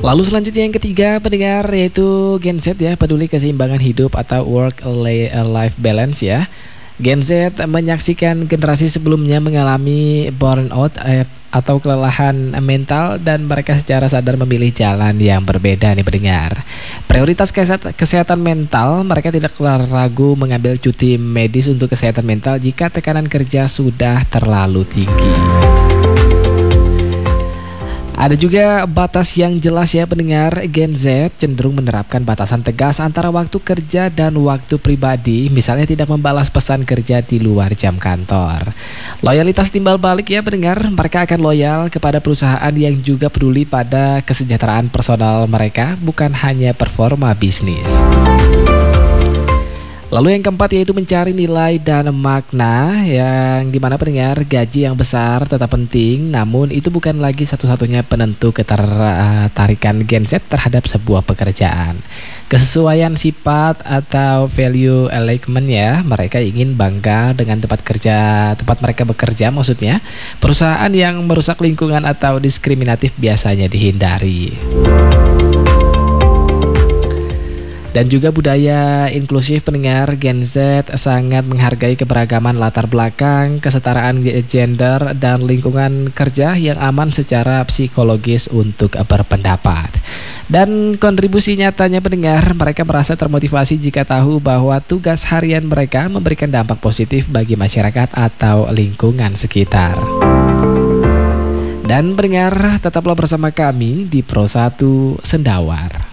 Lalu selanjutnya yang ketiga pendengar yaitu Gen Z ya, peduli keseimbangan hidup atau work-life balance ya. Gen Z menyaksikan generasi sebelumnya mengalami burnout atau kelelahan mental dan mereka secara sadar memilih jalan yang berbeda nih pendengar. Prioritas kesehatan mental, mereka tidak ragu mengambil cuti medis untuk kesehatan mental jika tekanan kerja sudah terlalu tinggi. Ada juga batas yang jelas ya pendengar. Gen Z cenderung menerapkan batasan tegas antara waktu kerja dan waktu pribadi. Misalnya tidak membalas pesan kerja di luar jam kantor. Loyalitas timbal balik ya pendengar. Mereka akan loyal kepada perusahaan yang juga peduli pada kesejahteraan personal mereka, bukan hanya performa bisnis. Lalu yang keempat yaitu mencari nilai dan makna, yang dimana pendengar gaji yang besar tetap penting, namun itu bukan lagi satu-satunya penentu ketertarikan Gen Z terhadap sebuah pekerjaan. Kesesuaian sifat atau value alignment ya, mereka ingin bangga dengan tempat mereka bekerja maksudnya. Perusahaan yang merusak lingkungan atau diskriminatif biasanya dihindari. Dan juga budaya inklusif pendengar. Gen Z sangat menghargai keberagaman latar belakang, kesetaraan gender, dan lingkungan kerja yang aman secara psikologis untuk berpendapat. Dan kontribusi nyatanya pendengar, mereka merasa termotivasi jika tahu bahwa tugas harian mereka memberikan dampak positif bagi masyarakat atau lingkungan sekitar. Dan pendengar, tetaplah bersama kami di Pro 1 Sendawar.